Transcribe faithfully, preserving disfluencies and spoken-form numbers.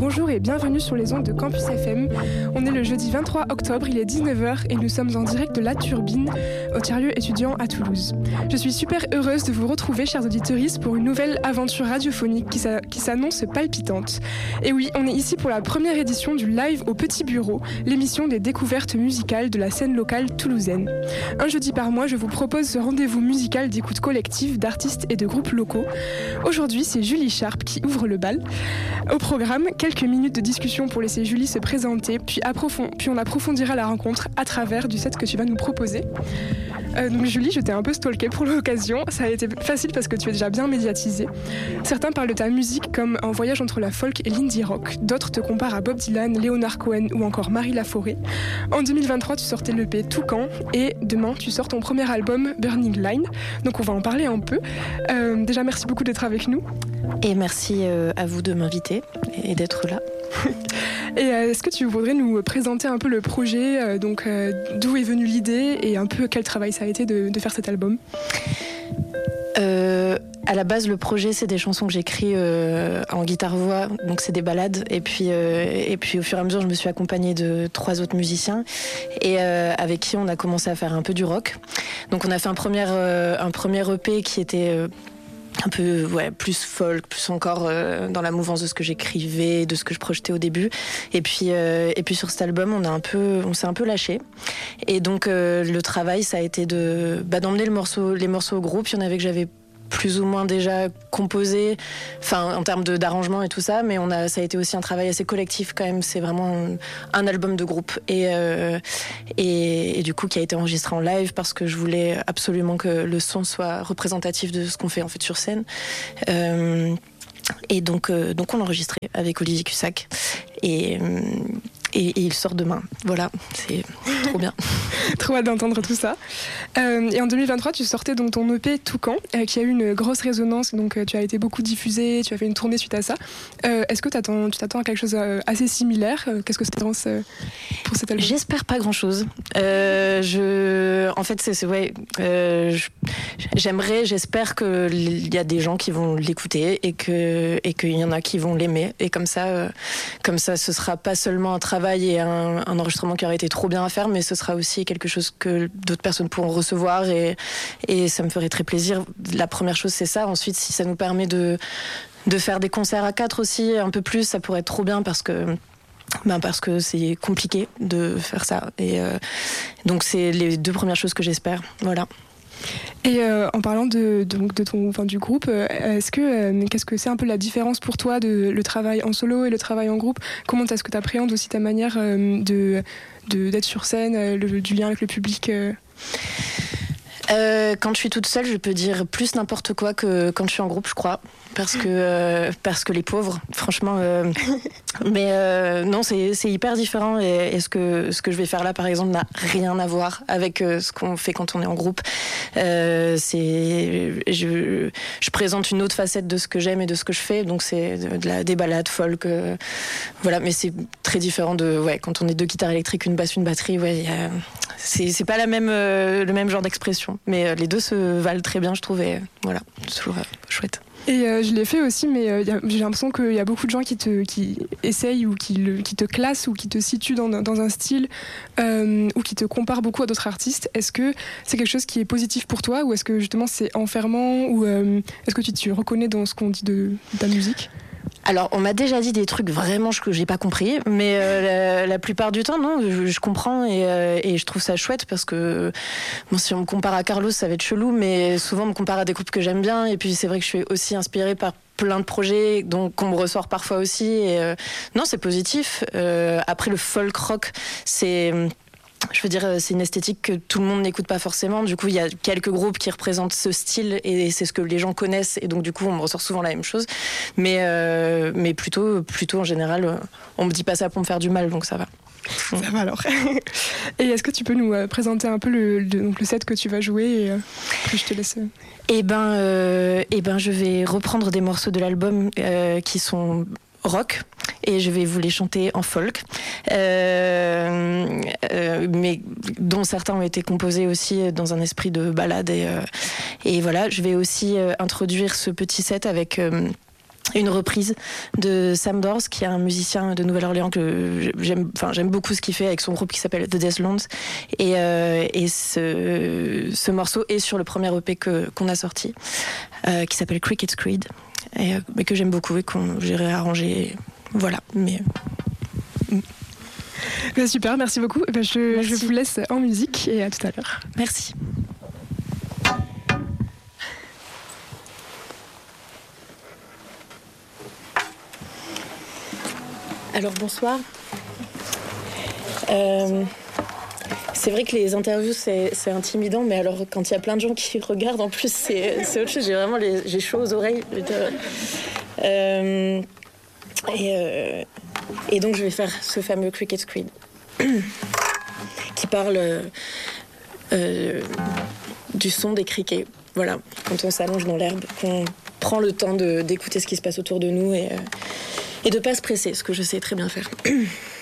bonjour et bienvenue sur les ondes de Campus F M. On est le jeudi vingt-trois octobre, il est dix-neuf heures et nous sommes en direct de La Turbine, au tiers-lieu étudiant à Toulouse. Je suis super heureuse de vous retrouver, chers auditeurs, pour une nouvelle aventure radiophonique qui, s'a- qui s'annonce palpitante. Et oui, on est ici pour la première édition du Live au Petit Bureau, l'émission des découvertes musicales de la scène locale toulousaine. Un jeudi par mois, je vous propose ce rendez-vous musical d'écoute collective d'artistes et de groupes locaux. Aujourd'hui, c'est Julie Sharp qui ouvre le bal. Au programme, quelques minutes de discussion pour laisser Julie se présenter, puis, approfond, puis on approfondira la rencontre à travers du set que tu vas nous proposer. Euh, donc Julie, je t'ai un peu stalkée pour l'occasion. Ça a été facile parce que tu es déjà bien médiatisée. Certains parlent de ta musique comme un voyage entre la folk et l'indie rock. D'autres te comparent à Bob Dylan, Leonard Cohen ou encore Marie Laforêt. En deux mille vingt-trois, tu sortais l'E P Toucan et demain, tu sors ton premier album Burning Line. Donc on va en parler un peu. Euh, déjà, merci beaucoup d'être avec nous. Et merci euh, à vous de m'inviter et d'être là. Et euh, est-ce que tu voudrais nous présenter un peu le projet, euh, donc euh, d'où est venue l'idée et un peu quel travail ça a été de, de faire cet album? euh, À la base, le projet, c'est des chansons que j'écris euh, en guitare-voix, donc c'est des ballades. Et puis, euh, et puis au fur et à mesure, je me suis accompagnée de trois autres musiciens et euh, avec qui on a commencé à faire un peu du rock. Donc on a fait un premier, euh, un premier E P qui était... Euh, un peu ouais, plus folk, plus encore euh, dans la mouvance de ce que j'écrivais, de ce que je projetais au début. Et puis, euh, et puis sur cet album, on, a un peu, on s'est un peu lâché. Et donc euh, le travail, ça a été de, bah, d'emmener le morceau, les morceaux au groupe. Il y en avait que j'avais plus ou moins déjà composé, enfin en termes de, d'arrangement et tout ça, mais on a, ça a été aussi un travail assez collectif quand même. C'est vraiment un, un album de groupe et, euh, et, et du coup qui a été enregistré en live parce que je voulais absolument que le son soit représentatif de ce qu'on fait en fait sur scène. Euh, et donc, euh, donc on l'a enregistré avec Olivier Cussac et Et, et il sort demain. Voilà, c'est trop bien. Trop hâte d'entendre tout ça. Euh, et en deux mille vingt-trois, tu sortais donc ton E P Toucan, euh, qui a eu une grosse résonance. Donc euh, tu as été beaucoup diffusé, tu as fait une tournée suite à ça. Euh, est-ce que t'attends, tu t'attends à quelque chose euh, assez similaire? euh, Qu'est-ce que c'est euh, pour cet album? J'espère pas grand-chose. Euh, je, en fait, c'est, c'est ouais. Euh, je, j'aimerais, j'espère qu'il y a des gens qui vont l'écouter et que et qu'il y en a qui vont l'aimer. Et comme ça, euh, comme ça, ce sera pas seulement un travail et un, un enregistrement qui aurait été trop bien à faire, mais ce sera aussi quelque chose que d'autres personnes pourront recevoir et, et ça me ferait très plaisir. La première chose, c'est ça. Ensuite, si ça nous permet de, de faire des concerts à quatre aussi, un peu plus, ça pourrait être trop bien parce que Ben parce que c'est compliqué de faire ça. Et euh, donc c'est les deux premières choses que j'espère. Voilà. Et euh, en parlant de, donc de ton, enfin, du groupe, euh, est-ce que, euh, qu'est-ce que c'est un peu la différence pour toi de le travail en solo et le travail en groupe? Comment est-ce que tu appréhendes aussi ta manière euh, de, de, d'être sur scène, euh, le, du lien avec le public euh... Euh, quand je suis toute seule, je peux dire plus n'importe quoi que quand je suis en groupe, je crois, parce que euh, parce que les pauvres, franchement. Euh, mais euh, non, c'est c'est hyper différent et, et ce que ce que je vais faire là, par exemple, n'a rien à voir avec euh, ce qu'on fait quand on est en groupe. Euh, c'est je je présente une autre facette de ce que j'aime et de ce que je fais, donc c'est de la des ballades folk, euh, voilà. Mais c'est très différent de ouais quand on est deux guitares électriques, une basse, une batterie, ouais. Y a, c'est c'est pas la même euh, le même genre d'expression. Mais euh, les deux se valent très bien, je trouve, et voilà, toujours euh, chouette. Et euh, je l'ai fait aussi, mais euh, y a, j'ai l'impression qu'il y a beaucoup de gens qui, te, qui essayent ou qui, le, qui te classent ou qui te situent dans, dans un style euh, ou qui te comparent beaucoup à d'autres artistes. Est-ce que c'est quelque chose qui est positif pour toi ou est-ce que justement c'est enfermant ou euh, est-ce que tu te reconnais dans ce qu'on dit de, de ta musique ? Alors, on m'a déjà dit des trucs vraiment que j'ai pas compris, mais euh, la, la plupart du temps, non, je, je comprends et, euh, et je trouve ça chouette parce que bon, si on me compare à Carlos, ça va être chelou, mais souvent on me compare à des groupes que j'aime bien et puis c'est vrai que je suis aussi inspirée par plein de projets donc qu'on me ressort parfois aussi et euh, non, c'est positif. Euh, après, le folk rock, c'est... Je veux dire, c'est une esthétique que tout le monde n'écoute pas forcément. Du coup, il y a quelques groupes qui représentent ce style et c'est ce que les gens connaissent. Et donc, du coup, on me ressort souvent la même chose. Mais, euh, mais plutôt, plutôt, en général, on me dit pas ça pour me faire du mal, donc ça va. Ça va alors. Et est-ce que tu peux nous présenter un peu le, le, donc le set que tu vas jouer et euh, après je te laisse. Eh ben, euh, eh ben, je vais reprendre des morceaux de l'album euh, qui sont rock et je vais vous les chanter en folk, euh, euh, mais dont certains ont été composés aussi dans un esprit de ballade et, euh, et voilà. Je vais aussi euh, introduire ce petit set avec euh, une reprise de Sam Dors, qui est un musicien de Nouvelle-Orléans que j'aime, enfin j'aime beaucoup ce qu'il fait avec son groupe qui s'appelle The Deathlands. Et, euh, et ce, ce morceau est sur le premier E P que, qu'on a sorti, euh, qui s'appelle Cricket's Creed, et, mais que j'aime beaucoup et qu'on j'ai réarrangé. Voilà. Mais ben super, merci beaucoup. Ben je, merci. je vous laisse en musique et à tout à l'heure. Merci. Alors bonsoir. Euh, c'est vrai que les interviews c'est, c'est intimidant, mais alors quand il y a plein de gens qui regardent en plus c'est, c'est autre chose. J'ai vraiment les, j'ai chaud aux oreilles. Euh, et, euh, et donc je vais faire ce fameux Cricket's Creed qui parle euh, du son des criquets. Voilà, quand on s'allonge dans l'herbe, qu'on prend le temps de, d'écouter ce qui se passe autour de nous et euh, Et de ne pas se presser, ce que je sais très bien faire.